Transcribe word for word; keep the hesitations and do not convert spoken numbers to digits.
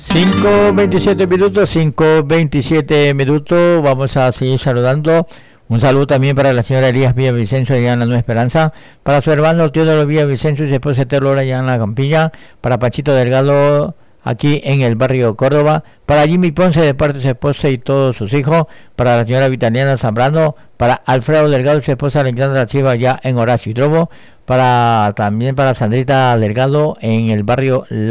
cinco veintisiete minutos, cinco veintisiete minutos. Vamos a seguir saludando. Un saludo también para la señora Elías Villavicencio allá en la Nueva Esperanza, para su hermano Teodoro Villavicencio y su esposa Terlora allá en la Campiña, para Pachito Delgado aquí en el barrio Córdoba, para Jimmy Ponce de parte de su esposa y todos sus hijos, para la señora Vitaliana Zambrano, para Alfredo Delgado y su esposa Alexandra Chiva allá en Horacio y Trobo, para también para Sandrita Delgado en el barrio